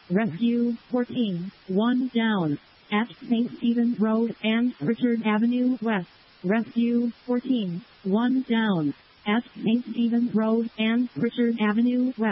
Rescue 14, 1 down. At St. Stephen's Road and Richard Avenue West. Rescue 14, 1 down. At St. Stephen's Road and Richard Avenue West.